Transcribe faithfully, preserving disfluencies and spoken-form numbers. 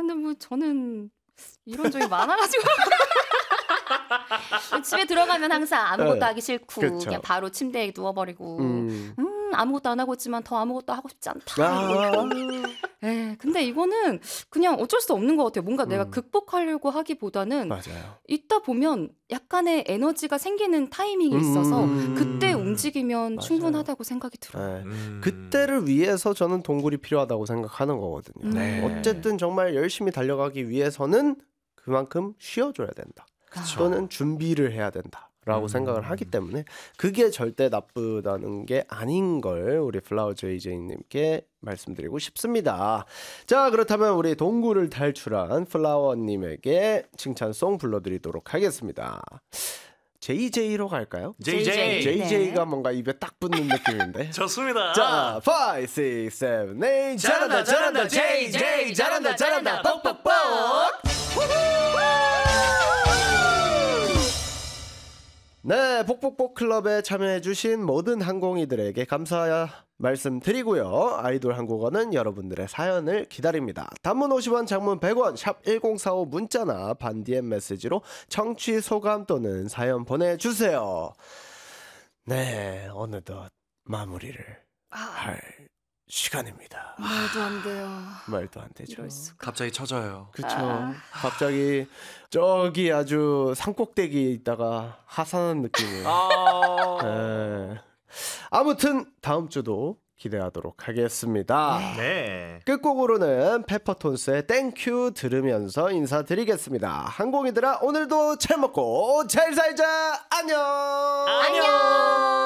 근데 뭐 저는 이런 적이 많아가지고 집에 들어가면 항상 아무것도 네. 하기 싫고 그쵸. 그냥 바로 침대에 누워버리고 음. 음. 아무것도 안 하고 있지만 더 아무것도 하고 싶지 않다. 아. 네, 근데 이거는 그냥 어쩔 수 없는 것 같아요. 뭔가 음. 내가 극복하려고 하기보다는 맞아요. 있다 보면 약간의 에너지가 생기는 타이밍이 있어서 음. 그때 움직이면 맞아요. 충분하다고 생각이 들어요. 네. 음. 그때를 위해서 저는 동굴이 필요하다고 생각하는 거거든요. 네. 어쨌든 정말 열심히 달려가기 위해서는 그만큼 쉬어줘야 된다. 그쵸. 또는 준비를 해야 된다라고 음. 생각을 하기 때문에 그게 절대 나쁘다는 게 아닌 걸 우리 플라워 제이제이님께 말씀드리고 싶습니다. 자, 그렇다면 우리 동굴을 탈출한 플라워님에게 칭찬송 불러드리도록 하겠습니다. 제이제이로 갈까요? 제이제이. 제이제이가 네. 뭔가 입에 딱 붙는 느낌인데. 좋습니다. 자, 오, 육, 칠, 팔 잘한다 잘한다 제이제이 잘한다 잘한다 뻑뻑뻑. 네, 복복복 클럽에 참여해주신 모든 항공이들에게 감사 말씀드리고요. 아이돌 한국어는 여러분들의 사연을 기다립니다. 단문 오십 원, 장문 백 원, 샵 일공사오 문자나 반디엠 메시지로 청취 소감 또는 사연 보내주세요. 네, 어느덧 마무리를 아, 할 시간입니다. 말도 안 돼요. 말도 안 되죠. 이럴 수가. 갑자기 쳐져요. 그쵸. 아. 갑자기 저기 아주 산꼭대기에 있다가 하산한 느낌을. 아. 네. 아무튼 다음 주도 기대하도록 하겠습니다. 네. 끝곡으로는 페퍼톤스의 땡큐 들으면서 인사드리겠습니다. 항공이들아 오늘도 잘 먹고 잘 살자. 안녕. 안녕.